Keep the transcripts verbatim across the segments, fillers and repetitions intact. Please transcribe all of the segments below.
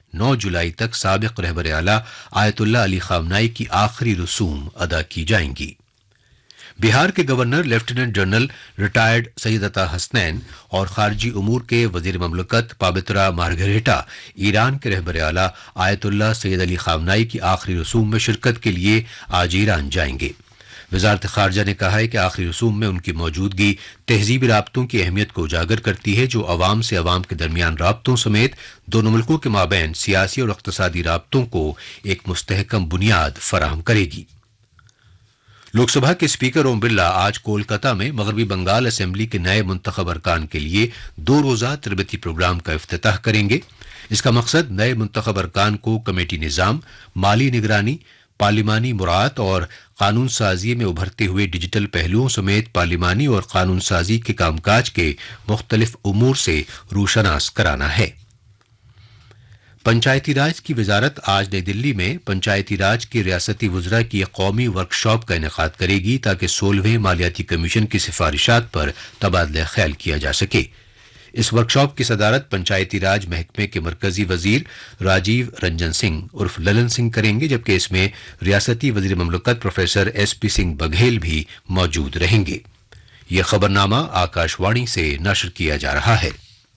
नौ जुलाई तक साबिक रहबर आला आयतुल्लाह अली खामनाई की आखिरी रसूम अदा की जाएंगी। बिहार के governor lieutenant general retired Syed अता हसनैन और खारजी उमूर के वजीर ममलकत पाबित्रा मार्गरेटा ईरान के रहबर आला आयतुल्लाह सैयद अली खामनाई की आखिरी रसूम में शिरकत के लिए आज ईरान जाएंगे। वजारत खारजा ने कहा है कि आखिरी रसूम में उनकी मौजूदगी तहजीबी राब्तों की अहमियत को उजागर करती है, जो अवाम से अवाम के दरमियान राब्तों समेत दोनों मुल्कों के माबैन सियासी और इक़्तिसादी राब्तों को एक मुस्तहकम बुनियाद फराहम करेगी। लोकसभा के स्पीकर ओम बिरला आज कोलकाता में मगरबी बंगाल असेंबली के नए मुंतखब अरकान के लिए दो रोजा तरबती प्रोग्राम का इफ्तिताह करेंगे। इसका मकसद नए मुंतखब अरकान को कमेटी निज़ाम, माली निगरानी, पार्लिमानी मुरात और कानून साजी में उभरते हुए डिजिटल पहलुओं समेत पार्लिमानी और कानून साजी के कामकाज के मुख्तलिफ उमूर से रूशनास कराना है। पंचायती राज की वजारत आज नई दिल्ली में पंचायती राज के रियासती वज़रा की एक कौमी वर्कशॉप का इनेकाद करेगी ताकि सोलहवें मालियाती कमीशन की सिफारिशात पर तबादला ख्याल किया जा सके। इस वर्कशॉप की सदारत पंचायती राज महकमे के मरकजी वजीर राजीव रंजन सिंह उर्फ ललन सिंह करेंगे, जबकि इसमें रियासती वजीर ममलकत professor S P Singh Baghel भी मौजूद रहेंगे। यह खबरनामा आकाशवाणी से नशर किया जा रहा है।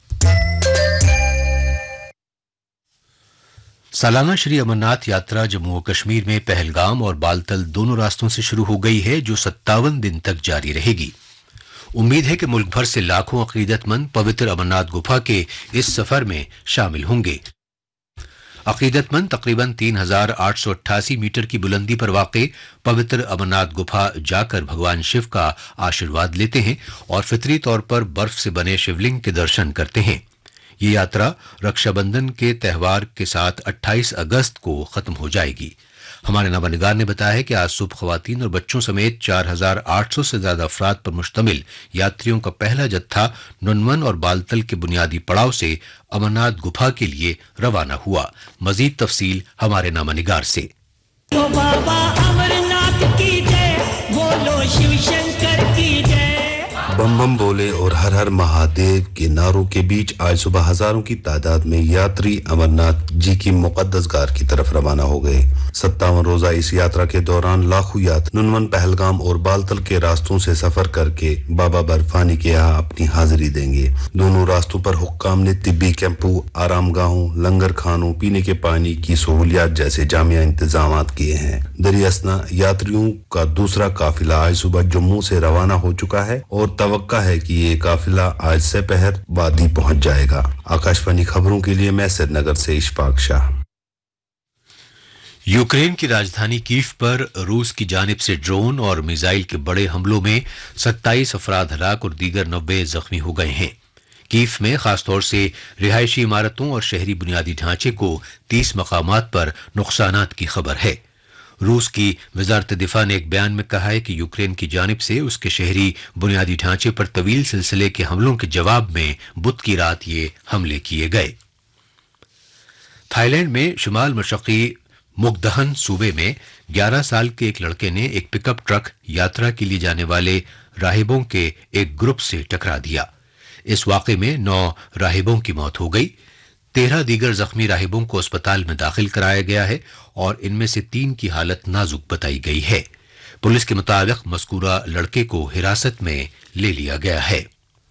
सालाना श्री अमरनाथ यात्रा जम्मू और कश्मीर में पहलगाम और बालतल दोनों रास्तों से शुरू हो गई है, जो सत्तावन दिन तक जारी रहेगी। उम्मीद है कि मुल्क भर से लाखों अकीदतमंद पवित्र अमरनाथ गुफा के इस सफर में शामिल होंगे। अकीदतमंद तकरीबन तीन हजार आठ सौ अट्ठासी मीटर की बुलंदी पर वाक़े पवित्र अमरनाथ गुफा जाकर भगवान शिव का आशीर्वाद लेते हैं और फितरी तौर पर बर्फ से बने शिवलिंग के दर्शन करते हैं। ये यात्रा रक्षाबंधन के त्यौहार के साथ अट्ठाईस अगस्त को खत्म हो जाएगी। हमारे नामानिगार ने बताया है कि आज सुबह खवातीन और बच्चों समेत चार हजार आठ सौ से ज्यादा अफराद पर मुश्तमिल यात्रियों का पहला जत्था नुनवन और बालतल के बुनियादी पड़ाव से अमरनाथ गुफा के लिए रवाना हुआ। मजीद तफसील हमारे नामानिगार से। तो बाबा अमरनाथ की जय, बोलो शिव शंकर की जय। बम बम बोले और हर हर महादेव के नारों के बीच आज सुबह हजारों की तादाद में यात्री अमरनाथ जी की मुकद्दस गार की तरफ रवाना हो गए। सत्तावन रोजा इस यात्रा के दौरान लाखों यात्री नुनवन, पहलगाम और बालतल के रास्तों से सफर करके बाबा बर्फानी के यहाँ अपनी हाजिरी देंगे। दोनों रास्तों पर हुक्काम ने तिब्बी कैंपों, आरामगाहों, लंगर खानों, पीने के पानी की सहूलियात जैसे जामिया इंतजाम किए हैं। दरियासना यात्रियों का दूसरा काफिला आज सुबह जम्मू से रवाना हो चुका है और तवक्का है कि ये काफिला आज से पहर वादी पहुंच जाएगा। आकाशवाणी खबरों के लिए मैं श्रीनगर से इशफाक शाह। यूक्रेन की राजधानी कीव पर रूस की जानिब से ड्रोन और मिसाइल के बड़े हमलों में सत्ताईस अफराद हलाक और दीगर नब्बे जख्मी हो गए हैं। कीव में खासतौर से रिहायशी इमारतों और शहरी बुनियादी ढांचे को तीस मकामात पर नुकसानात की खबर है। रूस की वजारत दिफा ने एक बयान में कहा है कि यूक्रेन की जानिब से उसके शहरी बुनियादी ढांचे पर तवील सिलसिले के हमलों के जवाब में बुध की रात ये हमले किए गए। थाईलैंड में शुमाल मशरकी मुकदहन सूबे में ग्यारह साल के एक लड़के ने एक पिकअप ट्रक यात्रा के लिए जाने वाले राहिबों के एक ग्रुप से टकरा दिया। इस वाक़े में नौ राहिबों की मौत हो गई। तेरह दीगर जख्मी राहिबों को अस्पताल में दाखिल कराया गया है और इनमें से तीन की हालत नाजुक बताई गई है। पुलिस के मुताबिक मज़कूरा लड़के को हिरासत में ले लिया गया है।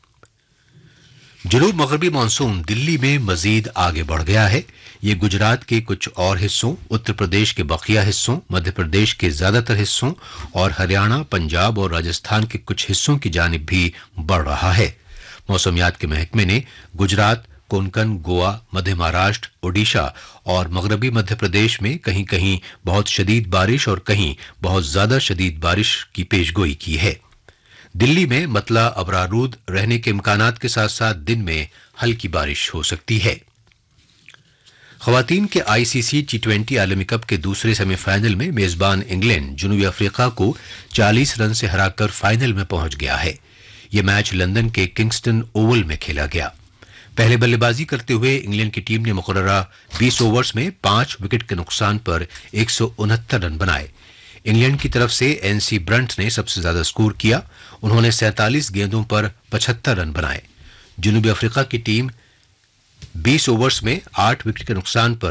जनूब मगरबी मानसून दिल्ली में मजीद आगे बढ़ गया है। ये गुजरात के कुछ और हिस्सों, उत्तर प्रदेश के बकिया हिस्सों, मध्य प्रदेश के ज्यादातर हिस्सों और हरियाणा, पंजाब और राजस्थान के कुछ हिस्सों की जानिब भी बढ़ रहा है। मौसमियात के महकमे ने गुजरात, कोंकण, गोवा, मध्य महाराष्ट्र, ओडिशा और मगरबी मध्य प्रदेश में कहीं कहीं बहुत शदीद बारिश और कहीं बहुत ज्यादा शदीद बारिश की पेशगोई की है। दिल्ली में मतला अबरारूद रहने के इम्कानात के साथ साथ दिन में हल्की बारिश हो सकती है। खवातीन के आईसीसी टी ट्वेंटी आलमी कप के दूसरे सेमीफाइनल में मेजबान इंग्लैंड जनूबी अफ्रीका को चालीस रन से हराकर फाइनल में पहुंच गया है। यह मैच लंदन के किंगस्टन ओवल में खेला गया। पहले बल्लेबाजी करते हुए इंग्लैंड की टीम ने मुकर्ररा बीस ओवर्स में पांच विकेट के नुकसान पर एक सौ उनहत्तर रन बनाए। इंग्लैंड की तरफ से एनसी ब्रंट ने सबसे ज्यादा स्कोर किया। उन्होंने सैंतालीस गेंदों पर पचहत्तर रन बनाए। जनूबी अफ्रीका की टीम बीस ओवर्स में आठ विकेट के नुकसान पर